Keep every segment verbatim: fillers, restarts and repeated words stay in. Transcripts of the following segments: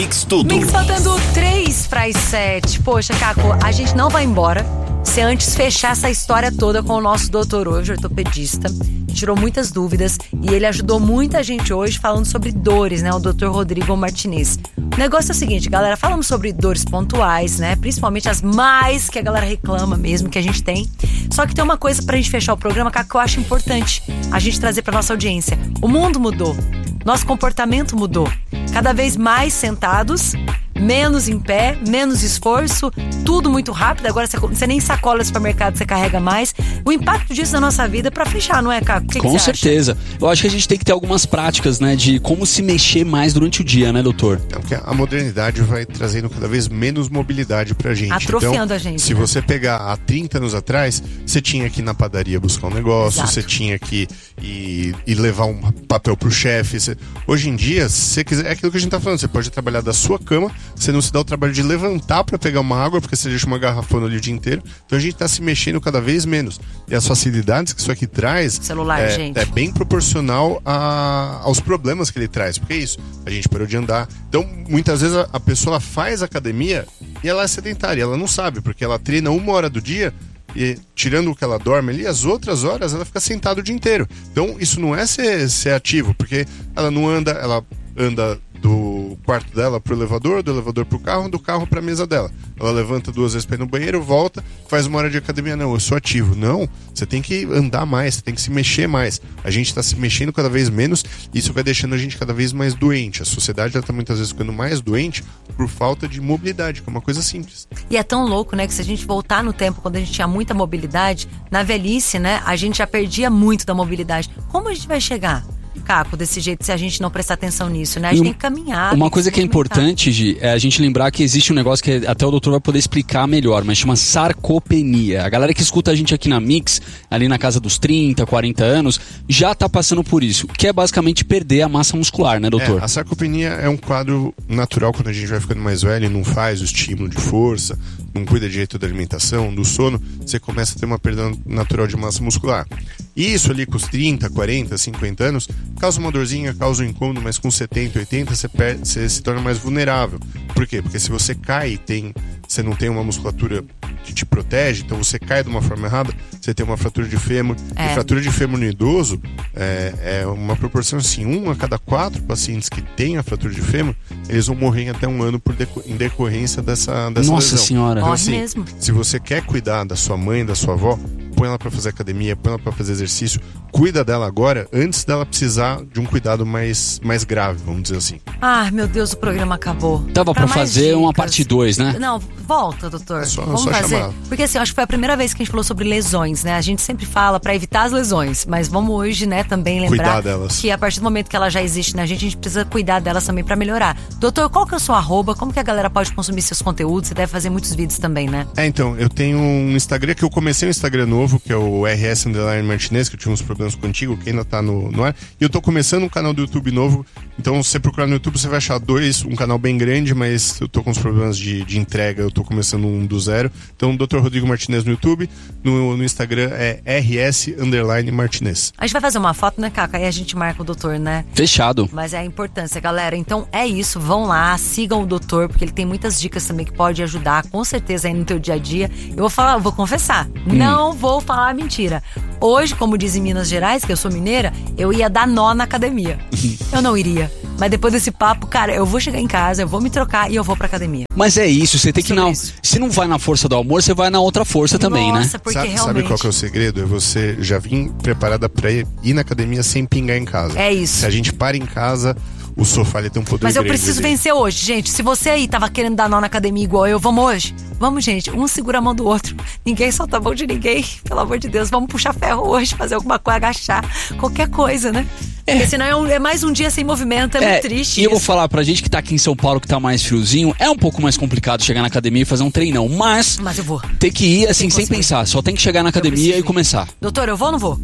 Mix Tudo. Mix faltando três para as sete. Poxa, Caco, a gente não vai embora se antes fechar essa história toda com o nosso doutor hoje, ortopedista. Tirou muitas dúvidas e ele ajudou muita gente hoje falando sobre dores, né? O doutor Rodrigo Martinez. O negócio é o seguinte, galera, falamos sobre dores pontuais, né? Principalmente as mais que a galera reclama mesmo, que a gente tem. Só que tem uma coisa pra gente fechar o programa, Caco, que eu acho importante a gente trazer pra nossa audiência. O mundo mudou. Nosso comportamento mudou. Cada vez mais sentados, menos em pé, menos esforço, tudo muito rápido. Agora você, você nem sacola no supermercado, você carrega mais. O impacto disso na nossa vida é pra fechar, não é, Caco? Que Com que você certeza. acha? Eu acho que a gente tem que ter algumas práticas, né, de como se mexer mais durante o dia, né, doutor? É porque a modernidade vai trazendo cada vez menos mobilidade pra gente. Atrofiando então, a gente. Se né? você pegar há trinta anos atrás, você tinha que ir na padaria buscar um negócio, Exato. você tinha que ir, ir levar um papel pro chefe. Você... Hoje em dia, se você quiser, é aquilo que a gente tá falando, você pode trabalhar da sua cama, você não se dá o trabalho de levantar pra pegar uma água, porque você deixa uma garrafona ali o dia inteiro. Então a gente tá se mexendo cada vez menos. E as facilidades que isso aqui traz Celular, é, gente. é bem proporcional a, aos problemas que ele traz. Porque é isso, a gente parou de andar. Então, muitas vezes a, a pessoa faz academia e ela é sedentária, ela não sabe, porque ela treina uma hora do dia e tirando o que ela dorme ali, as outras horas ela fica sentada o dia inteiro. Então, isso não é ser, ser ativo, porque ela não anda, ela anda do quarto dela pro elevador, do elevador pro carro, do carro pra mesa dela. Ela levanta duas vezes pra ir no banheiro, volta, faz uma hora de academia. Não, eu sou ativo. Não, você tem que andar mais, você tem que se mexer mais. A gente tá se mexendo cada vez menos e isso vai deixando a gente cada vez mais doente. A sociedade ela tá muitas vezes ficando mais doente por falta de mobilidade, que é uma coisa simples. E é tão louco, né, que se a gente voltar no tempo, quando a gente tinha muita mobilidade, na velhice, né, a gente já perdia muito da mobilidade. Como a gente vai chegar, Caco, desse jeito, se a gente não prestar atenção nisso, né? A gente E tem que caminhar. Uma tem coisa se que é movimentar. importante, Gi, é a gente lembrar que existe um negócio que até o doutor vai poder explicar melhor, mas chama sarcopenia. A galera que escuta a gente aqui na Mix, ali na casa dos trinta, quarenta anos, já tá passando por isso, que é basicamente perder a massa muscular, né, doutor? É, a sarcopenia é um quadro natural quando a gente vai ficando mais velho e não faz o estímulo de força, não cuida direito da alimentação, do sono, você começa a ter uma perda natural de massa muscular. E isso ali com os trinta, quarenta, cinquenta anos, causa uma dorzinha, causa um incômodo, mas com setenta, oitenta você, perde, você se torna mais vulnerável. Por quê? Porque se você cai e tem, você não tem uma musculatura que te protege, então você cai de uma forma errada, você tem uma fratura de fêmur. É. E fratura de fêmur no idoso é, é uma proporção assim, um a cada quatro pacientes que têm a fratura de fêmur, eles vão morrer em até um ano por deco- em decorrência dessa, dessa Nossa lesão. senhora. Então, Morre assim, mesmo. se você quer cuidar da sua mãe, da sua avó, põe ela pra fazer academia, põe ela pra fazer exercício, cuida dela agora, antes dela precisar de um cuidado mais, mais grave, vamos dizer assim. Ai, meu Deus, o programa acabou. Tava pra mais fazer uma dicas. parte dois, né? Não, volta, doutor. É só- Vamos só fazer. chamar. Porque assim, eu acho que foi a primeira vez que a gente falou sobre lesões, né? A gente sempre fala pra evitar as lesões, mas vamos hoje, né, também lembrar Cuidar delas. que a partir do momento que ela já existe na gente, a gente precisa cuidar delas também pra melhorar. Doutor, qual que é o seu arroba? Como que a galera pode consumir seus conteúdos? Você deve fazer muitos vídeos também, né? É, então, eu tenho um Instagram que eu comecei um Instagram novo, que é o R S Underline Martinez, que eu tive uns problemas contigo, que ainda tá no, no ar. E eu tô começando um canal do YouTube novo, então se você procurar no YouTube, você vai achar dois, um canal bem grande, mas eu tô com uns problemas de, de entrega, eu tô começando um do zero. Então, doutor Rodrigo Martinez no YouTube, no, no Instagram é R S Underline Martinez. A gente vai fazer uma foto, né, Caca? Aí a gente marca o doutor, né? Fechado. Mas é a importância, galera. Então é isso, vão lá, sigam o doutor, porque ele tem muitas dicas também que pode ajudar, com certeza, aí no teu dia a dia. Eu vou falar, eu vou confessar, Hum. não vou falar mentira. Hoje, como diz em Minas Gerais, que eu sou mineira, eu ia dar nó na academia. Eu não iria. Mas depois desse papo, cara, eu vou chegar em casa, eu vou me trocar e eu vou pra academia. Mas é isso, você tem que ir Sobre na... isso. Se não vai na força do amor, você vai na outra força também, né? Nossa, porque sabe, realmente... sabe qual que é o segredo? É você já vir preparada pra ir, ir na academia sem pingar em casa. É isso. Se a gente para em casa, o sofá ele tem um poder Mas eu grande preciso ali. vencer hoje, gente. Se você aí tava querendo dar nó na academia igual eu, vamos hoje? Vamos, gente. Um segura a mão do outro. Ninguém solta a mão de ninguém. Pelo amor de Deus, vamos puxar ferro hoje, fazer alguma coisa, agachar. Qualquer coisa, né? Porque senão é, um- é mais um dia sem movimento. É, muito triste e eu vou isso. falar pra gente que tá aqui em São Paulo, que tá mais friozinho, é um pouco mais complicado chegar na academia e fazer um treinão, mas Mas eu vou. tem que ir assim, Tem sem conseguir. pensar, só tem que chegar na academia preciso e ir. começar. Doutor, eu vou ou não vou?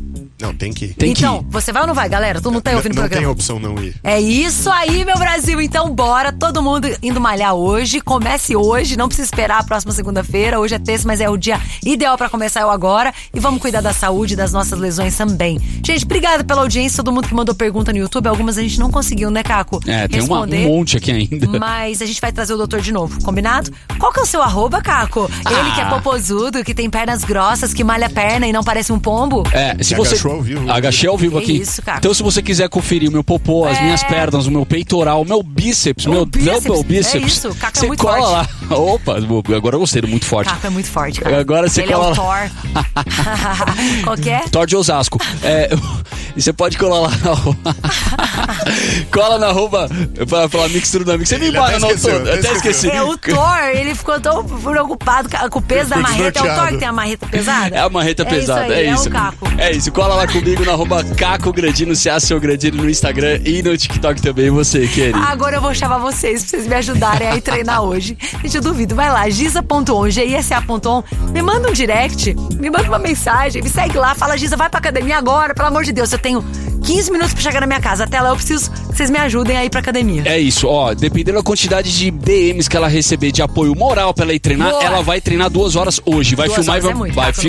Não, tem que ir. Tem então, que ir. você vai ou não vai, galera? Todo mundo tá ouvindo o Não programa. tem opção não ir. É isso aí, meu Brasil. Então, bora. Todo mundo indo malhar hoje. Comece hoje. Não precisa esperar a próxima segunda-feira. Hoje é terça, mas é o dia ideal pra começar eu agora. E vamos cuidar da saúde e das nossas lesões também. Gente, obrigada pela audiência. Todo mundo que mandou pergunta no YouTube. Algumas a gente não conseguiu, né, Caco? É, tem uma, responder. um monte aqui ainda. Mas a gente vai trazer o doutor de novo, combinado? Qual que é o seu arroba, Caco? Ele Ah. que é popozudo, que tem pernas grossas, que malha a perna e não parece um pombo? É, se E você agachou ao vivo. agachei ao vivo Que aqui. isso, cara. Então, se você quiser conferir o meu popô, as É. minhas pernas, o meu peitoral, o meu bíceps, O meu bíceps, double bíceps, é isso, o Caco é você muito cola lá. Opa, agora eu gostei do muito forte. Caco é muito forte, cara. Agora você Ele cola é o lá. Thor. Qual que é? Thor de Osasco. É, e você pode colar lá. Cola na arroba pra falar Mix Tudo na Mix. Você me Ele embora até no esqueceu, todo. até Até esqueci. esqueceu. É o Thor, ele ficou tão preocupado com o peso da Ficou marreta. É o Thor desnorteado. que tem a marreta pesada? É a marreta pesada, isso aí, é isso. É o Caco. É isso, cola lá comigo no arroba Caco Grandino, C A C O Grandino no Instagram e no TikTok também, você, querido. Agora eu vou chamar vocês pra vocês me ajudarem a ir treinar hoje. Gente, eu duvido. Vai lá, gisa ponto on, G I S A ponto on. Me manda um direct, me manda uma mensagem, me segue lá, fala, Gisa, vai pra academia agora, pelo amor de Deus. Eu tenho quinze minutos pra chegar na minha casa. Até lá eu preciso que vocês me ajudem a ir pra academia. É isso, ó, dependendo da quantidade de D Ms que ela receber de apoio moral pra ela ir treinar, Boa. ela vai treinar duas horas hoje. Vai Duas filmar horas e vai, é muito, vai Caco.